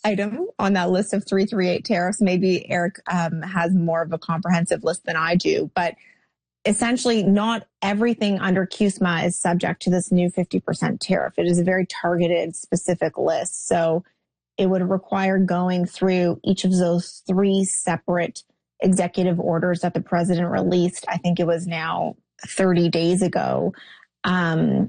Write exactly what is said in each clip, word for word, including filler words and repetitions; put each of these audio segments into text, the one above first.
item on that list of three thirty-eight tariffs. Maybe Eric um, has more of a comprehensive list than I do, but essentially not everything under C U S M A is subject to this new fifty percent tariff. It is a very targeted, specific list. So it would require going through each of those three separate executive orders that the president released. I think it was now thirty days ago, um,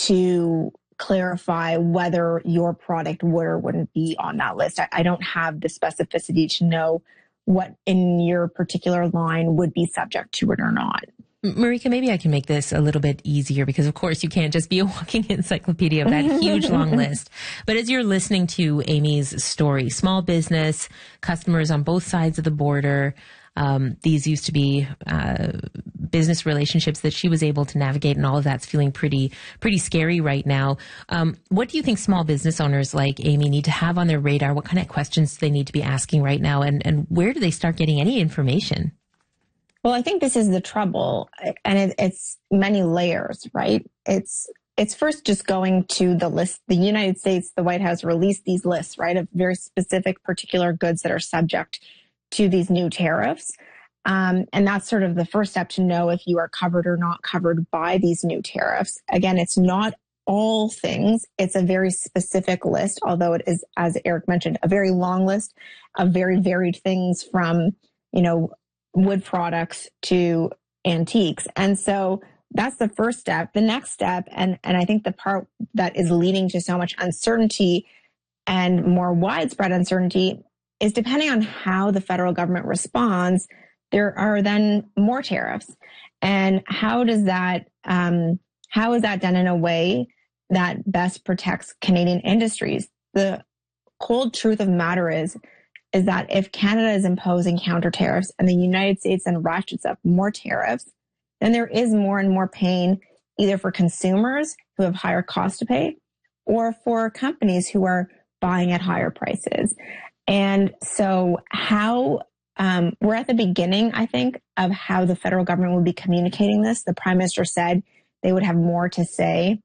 to clarify whether your product would or wouldn't be on that list. I, I don't have the specificity to know what in your particular line would be subject to it or not. Marika, maybe I can make this a little bit easier because, of course, you can't just be a walking encyclopedia of that huge long list. But as you're listening to Amy's story, small business, customers on both sides of the border, um, these used to be uh, business relationships that she was able to navigate, and all of that's feeling pretty, pretty scary right now. Um, what do you think small business owners like Amy need to have on their radar? What kind of questions do they need to be asking right now? And, and where do they start getting any information? Well, I think this is the trouble, and it, it's many layers, right? It's it's first just going to the list. The United States, the White House released these lists, right, of very specific, particular goods that are subject to these new tariffs. Um, and that's sort of the first step to know if you are covered or not covered by these new tariffs. Again, it's not all things. It's a very specific list, although it is, as Eric mentioned, a very long list of very varied things from, you know, wood products to antiques. And so that's the first step. The next step, and, and I think the part that is leading to so much uncertainty and more widespread uncertainty is depending on how the federal government responds, there are then more tariffs. And how does that, um, how is that done in a way that best protects Canadian industries? The cold truth of the matter is, is that if Canada is imposing counter tariffs and the United States then ratchets up more tariffs, then there is more and more pain either for consumers who have higher costs to pay or for companies who are buying at higher prices. And so how um, we're at the beginning, I think, of how the federal government will be communicating this. The Prime Minister said they would have more to say,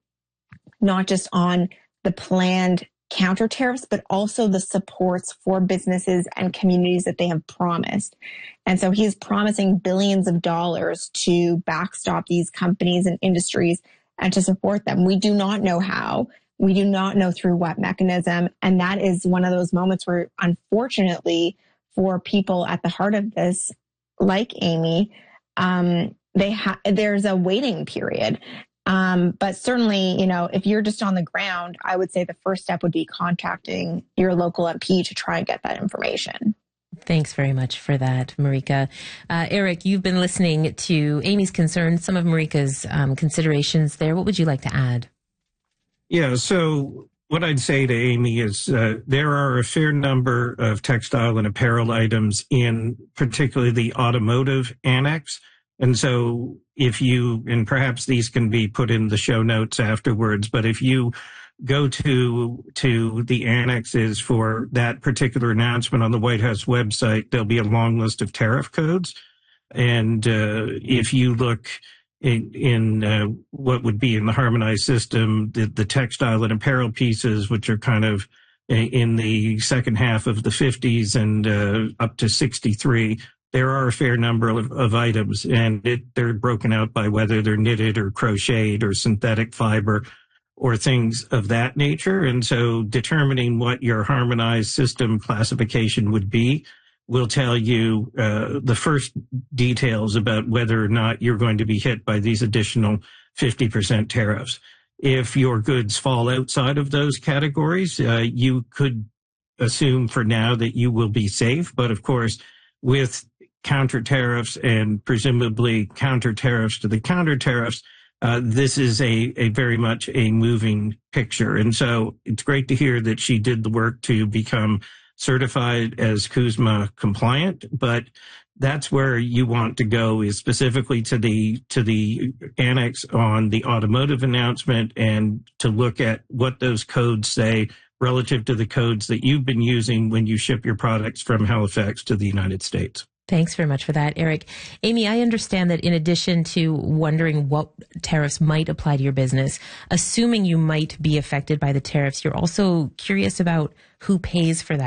not just on the planned counter tariffs, but also the supports for businesses and communities that they have promised. And so he's promising billions of dollars to backstop these companies and industries and to support them. We do not know how. We do not know through what mechanism. And that is one of those moments where, unfortunately, for people at the heart of this, like Amy, um, they ha- there's a waiting period. Um, but certainly, you know, if you're just on the ground, I would say the first step would be contacting your local M P to try and get that information. Thanks very much for that, Marika. Uh, Eric, you've been listening to Amy's concerns, some of Marika's um, considerations there. What would you like to add? Yeah, so what I'd say to Amy is uh, there are a fair number of textile and apparel items in particularly the automotive annex. And so if you, and perhaps these can be put in the show notes afterwards, but if you go to to the annexes for that particular announcement on the White House website, there'll be a long list of tariff codes. And uh, if you look in, in uh, what would be in the harmonized system, the, the textile and apparel pieces, which are kind of in the second half of the fifties and uh, up to sixty-three, there are a fair number of, of items, and it, they're broken out by whether they're knitted or crocheted or synthetic fiber or things of that nature. And so determining what your harmonized system classification would be will tell you uh, the first details about whether or not you're going to be hit by these additional fifty percent tariffs. If your goods fall outside of those categories, uh, you could assume for now that you will be safe. But of course, with counter tariffs and presumably counter tariffs to the counter tariffs, uh, this is a, a very much a moving picture. And so it's great to hear that she did the work to become certified as C U S M A compliant, but that's where you want to go, is specifically to the to the annex on the automotive announcement and to look at what those codes say relative to the codes that you've been using when you ship your products from Halifax to the United States. Thanks very much for that, Eric. Amy, I understand that in addition to wondering what tariffs might apply to your business, assuming you might be affected by the tariffs, you're also curious about who pays for that.